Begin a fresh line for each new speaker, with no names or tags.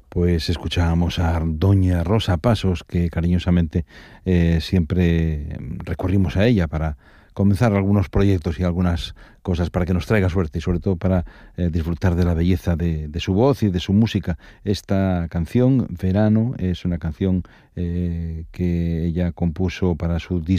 Pues escuchábamos a doña Rosa Pasos, que cariñosamente siempre recurrimos a ella para comenzar algunos proyectos y algunas cosas para que nos traiga suerte y sobre todo para disfrutar de la belleza de su voz y de su música. Esta canción, Verano, es una canción que ella compuso para su disco